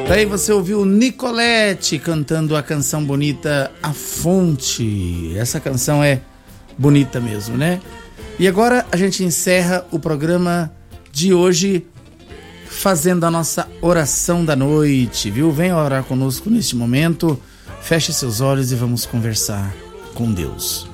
Daí você ouviu Nicolete cantando a canção bonita A Fonte. Essa canção é bonita mesmo, né? E agora a gente encerra o programa de hoje fazendo a nossa oração da noite, viu? Venha orar conosco neste momento, feche seus olhos e vamos conversar com Deus.